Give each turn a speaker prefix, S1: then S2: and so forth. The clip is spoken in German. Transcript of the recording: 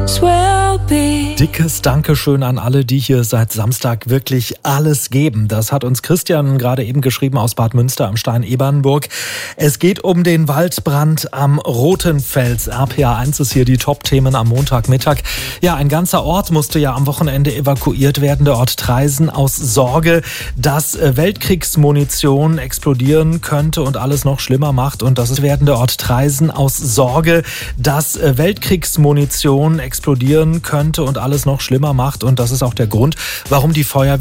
S1: Dickes Dankeschön an alle, die hier seit Samstag wirklich alles geben. Das hat uns Christian gerade eben geschrieben aus Bad Münster am Stein-Ebernburg. Es geht um den Waldbrand am Rothenfels. RPA 1 ist hier die Top-Themen am Montagmittag. Ja, ein ganzer Ort musste ja am Wochenende evakuiert werden. Der Ort Traisen aus Sorge, dass Weltkriegsmunition explodieren könnte und alles noch schlimmer macht. Und das ist der Ort Traisen aus Sorge, dass Weltkriegsmunition explodieren könnte und alles noch schlimmer macht. Und das ist auch der Grund, warum die Feuerwehr